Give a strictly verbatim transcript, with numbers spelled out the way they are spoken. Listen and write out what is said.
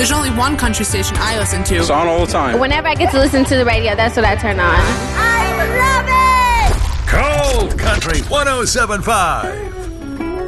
There's only one country station I listen to. It's on all the time. Whenever I get to listen to the radio, that's what I turn on. I love it! Cold Country one oh seven point five.